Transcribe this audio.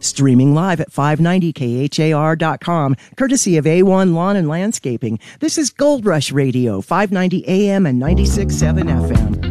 Streaming live at 590khar.com, courtesy of A1 Lawn and Landscaping. This is Gold Rush Radio, 590 AM and 96.7 FM.